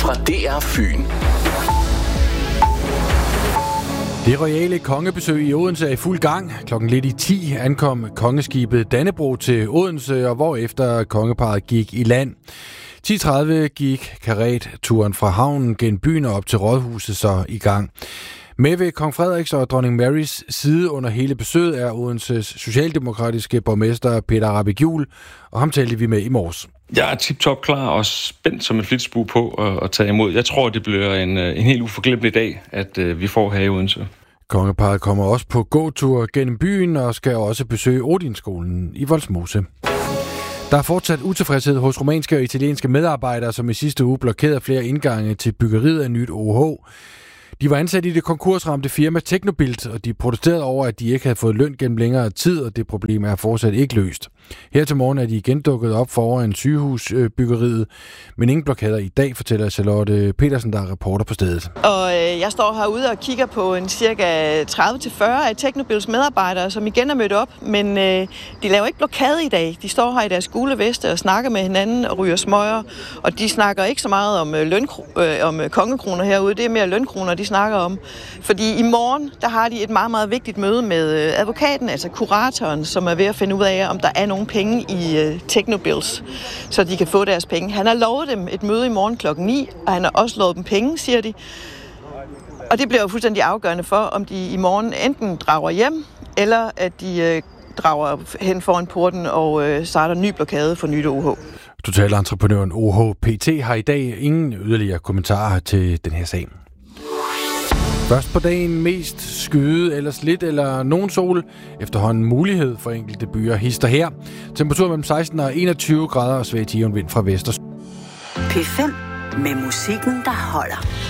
fra DR Fyn. Det royale kongebesøg i Odense er i fuld gang. Klokken lidt i 10 ankom kongeskibet Dannebrog til Odense, og hvorefter kongeparret gik i land. 10:30 gik karetturen fra havnen gennem byen og op til rådhuset så i gang. Med ved kong Frederiks og dronning Marys side under hele besøget er Odenses socialdemokratiske borgmester Peter Rahbæk-Juel, og ham talte vi med i morges. Jeg er tip-top klar og spændt som en flitsbue på at tage imod. Jeg tror, det bliver en helt uforglemmelig dag, at vi får her i Odense. Kongeparret kommer også på gåtur gennem byen og skal også besøge Odinskolen i Vollsmose. Der er fortsat utilfredshed hos rumænske og italienske medarbejdere, som i sidste uge blokerede flere indgange til byggeriet af nyt OH. De var ansat i det konkursramte firma Teknobilt, og de protesterede over, at de ikke havde fået løn gennem længere tid, og det problem er fortsat ikke løst. Her til morgen er de igen dukket op foran sygehusbyggeriet, men ingen blokader i dag, fortæller Charlotte Petersen, der er reporter på stedet. Og jeg står herude og kigger på en cirka 30-40 af Teknobilts medarbejdere, som igen er mødt op, men de laver ikke blokade i dag. De står her i deres gule veste og snakker med hinanden og ryger smøger, og de snakker ikke så meget om kongekroner herude, det er mere lønkroner, de snakker om. Fordi i morgen, der har de et meget, meget vigtigt møde med advokaten, altså kuratoren, som er ved at finde ud af, om der er nogle penge i Teknobilts, så de kan få deres penge. Han har lovet dem et møde i morgen klokken 9, og han har også lovet dem penge, siger de. Og det bliver jo fuldstændig afgørende for, om de i morgen enten drager hjem, eller at de drager hen foran porten og starter en ny blokade for nyt OH. Totalentreprenøren OHPT har i dag ingen yderligere kommentarer til den her sag. Først på dagen mest skyde, ellers lidt eller nogen sol. Efterhånden mulighed for enkelte byer hister her. Temperatur mellem 16 og 21 grader og svag tionvind fra vest. P5 med musikken, der holder.